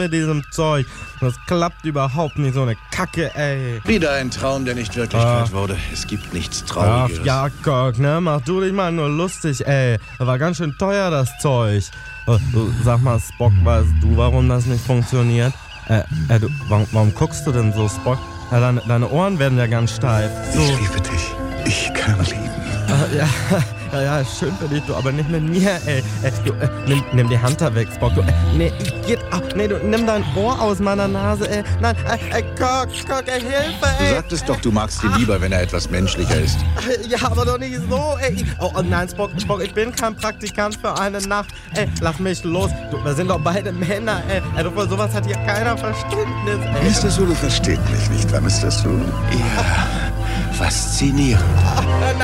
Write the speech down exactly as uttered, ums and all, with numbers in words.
mit diesem Zeug. Das klappt überhaupt nicht, so eine Kacke, ey. Wieder ein Traum, der nicht Wirklichkeit Ah. wurde. Es gibt nichts Ach, Traurigeres. Jakob, ne? Mach du dich mal nur lustig, ey. Das war ganz schön teuer, das Zeug. Oh, du, sag mal, Spock, weißt du, warum das nicht funktioniert? Äh, äh du, warum, warum guckst du denn so, Spock? Ja, deine, deine Ohren werden ja ganz steif. So. Ich liebe dich. Ich kann lieben. Äh, ja, ja, ja, schön für dich, du, aber nicht mit mir, ey. Äh, du, äh, nimm, nimm die Hand da weg, Spock. Du, äh, nee, geht, oh, nee, du, nimm dein Ohr aus meiner Nase, ey. Nein, äh, äh, Cock, Cock, ey, Hilfe, ey. Du sagtest doch, du magst ihn lieber, wenn er etwas menschlicher ist. Ja, aber doch nicht so, ey. Oh, oh nein, Spock, Spock, ich bin kein Praktikant für eine Nacht. Ey, lass mich los. Du, wir sind doch beide Männer, ey. ey du, für sowas hat hier keiner Verständnis, ey. Mister Sulu versteht mich nicht, wahr, Mister Sulu? Ja, faszinierend.